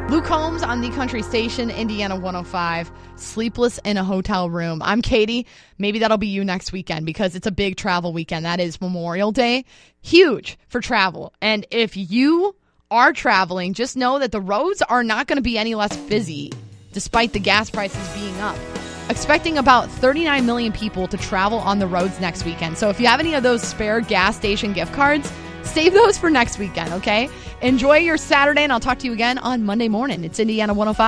Luke Combs on the Country Station, Indiana 105. Sleepless in a hotel room. I'm Katie. Maybe that'll be you next weekend because it's a big travel weekend. That is Memorial Day. Huge for travel. And if you are traveling, just know that the roads are not going to be any less busy despite the gas prices being up. Expecting about 39 million people to travel on the roads next weekend. So if you have any of those spare gas station gift cards, save those for next weekend, okay? Enjoy your Saturday, and I'll talk to you again on Monday morning. It's Indiana 105.